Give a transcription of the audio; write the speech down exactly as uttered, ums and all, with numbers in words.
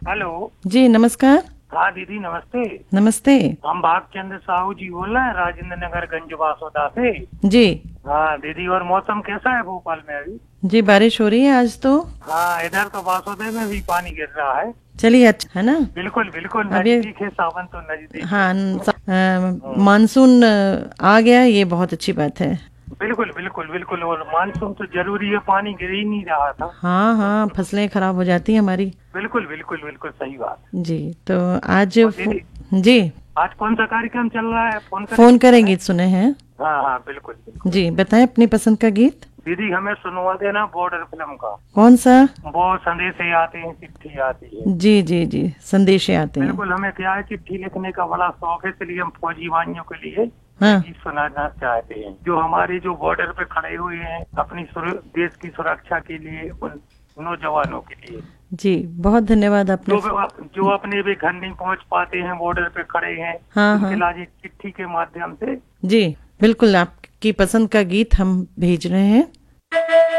Hello. जी नमस्कार। हाँ दीदी नमस्ते। नमस्ते। हम भागचंद्र साहू जी बोल रहे हैं राजेंद्र नगर गंज वासोदा से। जी। हाँ दीदी, और मौसम कैसा है भोपाल में अभी? जी बारिश हो रही है आज तो। हाँ इधर तो वासोदे में भी पानी गिर रहा है। चलिए अच्छा है ना। बिल्कुल बिल्कुल अब ये नजदीक है, सावन तो नजदीक है। हाँ न- स- अ, हम्म, मानसून अ, आ गया, ये बहुत अच्छी बात है। बिल्कुल बिल्कुल बिल्कुल, और मानसून तो जरूरी है, पानी गिर ही नहीं रहा था। हाँ हाँ, फसलें खराब हो जाती हैं हमारी। बिल्कुल बिल्कुल बिल्कुल सही बात है। जी तो आज और फो, दीदी, जी आज कौन सा कार्यक्रम चल रहा है? फोन फोन करेंगे करें सुना है? गीत सुने हैं। हाँ हाँ बिल्कुल बिल्कुल। जी बताएं अपनी पसंद का गीत। दीदी हमें सुनवा देना बॉर्डर फिल्म का। कौन सा? वो संदेश आते हैं चिट्ठी आती है। जी जी जी, संदेशे आते हैं। बिल्कुल, हमें क्या है, चिट्ठी लिखने का बड़ा शौक है, इसलिए हम फौजी भाइयों के लिए ये हाँ गीत सुनाना चाहते हैं, जो हमारे जो बॉर्डर पे खड़े हुए हैं अपनी सुर- देश की सुरक्षा के लिए, उन नौजवानों के लिए, जी, बहुत धन्यवाद आपने। जो जो अपने भी घर नहीं पहुंच पाते हैं, बॉर्डर पे खड़े हैं, हाँ उनके हाँ लिए चिट्ठी के माध्यम से। जी, बिल्कुल आपकी पसंद का गीत हम भेज रहे हैं।